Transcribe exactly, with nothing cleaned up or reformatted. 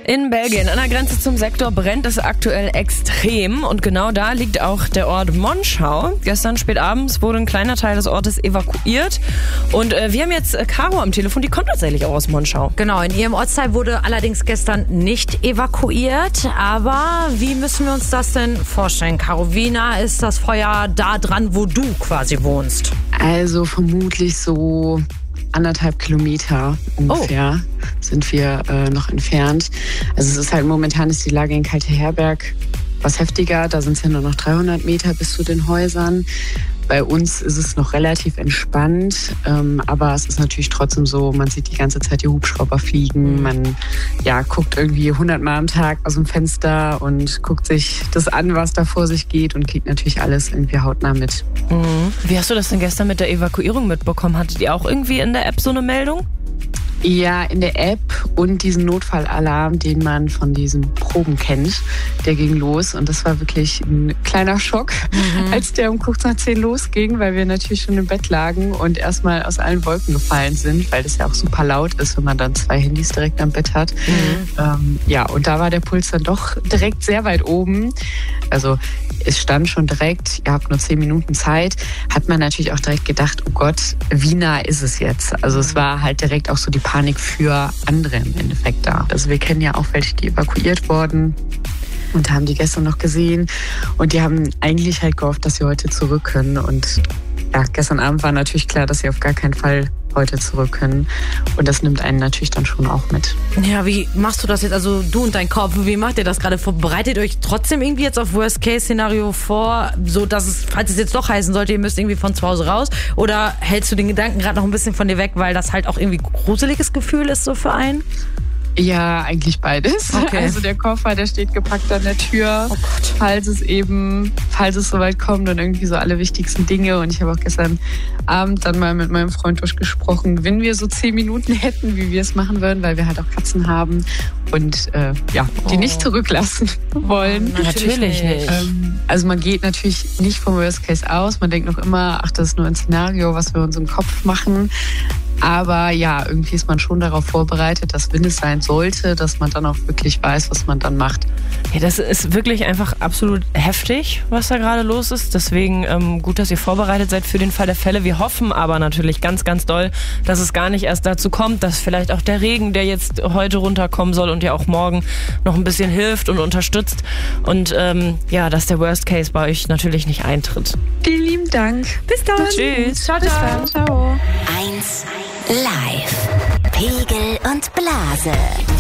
In Belgien, an der Grenze zum Sektor, brennt es aktuell extrem. Und genau da liegt auch der Ort Monschau. Gestern spät abends wurde ein kleiner Teil des Ortes evakuiert. Und äh, wir haben jetzt äh, Caro am Telefon, die kommt tatsächlich auch aus Monschau. Genau, in ihrem Ortsteil wurde allerdings gestern nicht evakuiert. Aber wie müssen wir uns das denn vorstellen, Caro? Wie nah ist das Feuer da dran, wo du quasi wohnst? Also vermutlich so anderthalb Kilometer ungefähr oh. sind wir äh, noch entfernt. Also es ist halt momentan ist die Lage in Kalteherberg was heftiger. Da sind es ja nur noch dreihundert Meter bis zu den Häusern. Bei uns ist es noch relativ entspannt, ähm, aber es ist natürlich trotzdem so, man sieht die ganze Zeit die Hubschrauber fliegen, man ja, guckt irgendwie hundert Mal am Tag aus dem Fenster und guckt sich das an, was da vor sich geht und kriegt natürlich alles irgendwie hautnah mit. Mhm. Wie hast du das denn gestern mit der Evakuierung mitbekommen? Hattet ihr auch irgendwie in der App so eine Meldung? Ja, in der App und diesen Notfallalarm, den man von diesen Proben kennt, der ging los. Und das war wirklich ein kleiner Schock, mhm. als der um kurz nach zehn losging, weil wir natürlich schon im Bett lagen und erstmal aus allen Wolken gefallen sind, weil das ja auch super laut ist, wenn man dann zwei Handys direkt am Bett hat. Mhm. Ähm, ja, und da war der Puls dann doch direkt sehr weit oben. Also es stand schon direkt, ihr habt nur zehn Minuten Zeit, hat man natürlich auch direkt gedacht, oh Gott, wie nah ist es jetzt? Also es war halt direkt auch so die Panik für andere im Endeffekt da. Also wir kennen ja auch welche, die evakuiert wurden und haben die gestern noch gesehen und die haben eigentlich halt gehofft, dass sie heute zurück können und ja, gestern Abend war natürlich klar, dass sie auf gar keinen Fall heute zurück können. Und das nimmt einen natürlich dann schon auch mit. Ja, wie machst du das jetzt? Also du und dein Kopf, wie macht ihr das gerade? Bereitet ihr euch trotzdem irgendwie jetzt auf Worst-Case-Szenario vor, so dass es, falls es jetzt doch heißen sollte, ihr müsst irgendwie von zu Hause raus? Oder hältst du den Gedanken gerade noch ein bisschen von dir weg, weil das halt auch irgendwie ein gruseliges Gefühl ist so für einen? Ja, eigentlich beides. Okay. Also der Koffer, der steht gepackt an der Tür, oh Gott. falls es eben, falls es soweit kommt und irgendwie so alle wichtigsten Dinge. Und ich habe auch gestern Abend dann mal mit meinem Freund durchgesprochen, wenn wir so zehn Minuten hätten, wie wir es machen würden, weil wir halt auch Katzen haben und äh, ja, die oh. nicht zurücklassen wollen. Oh, natürlich nicht. Ähm, also man geht natürlich nicht vom Worst Case aus. Man denkt noch immer, ach, das ist nur ein Szenario, was wir uns im Kopf machen. Aber ja, irgendwie ist man schon darauf vorbereitet, dass wenn es sein sollte, dass man dann auch wirklich weiß, was man dann macht. Ja, das ist wirklich einfach absolut heftig, was da gerade los ist. Deswegen ähm, gut, dass ihr vorbereitet seid für den Fall der Fälle. Wir hoffen aber natürlich ganz, ganz doll, dass es gar nicht erst dazu kommt, dass vielleicht auch der Regen, der jetzt heute runterkommen soll und ja auch morgen noch ein bisschen hilft und unterstützt. Und ähm, ja, dass der Worst Case bei euch natürlich nicht eintritt. Vielen lieben Dank. Bis dann. Tschüss. Ciao, Bis dann. Ciao. eins Live. Pegel und Blase.